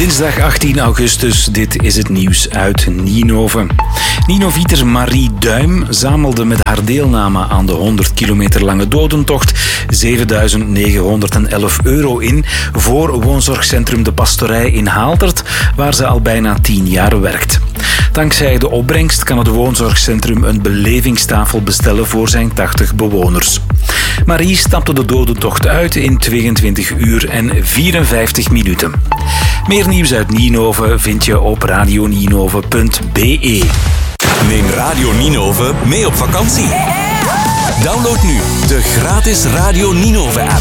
Dinsdag 18 augustus, dit is het nieuws uit Ninove. Ninovieter Marie Duim zamelde met haar deelname aan de 100 kilometer lange dodentocht €7.911 in voor woonzorgcentrum De Pastorij in Haaldert, waar ze al bijna 10 jaar werkt. Dankzij de opbrengst kan het woonzorgcentrum een belevingstafel bestellen voor zijn 80 bewoners. Marie stapte de dodentocht uit in 22 uur en 54 minuten. Meer nieuws uit Ninove vind je op radioninove.be. Neem Radio Ninove mee op vakantie. Download nu de gratis Radio Ninove app.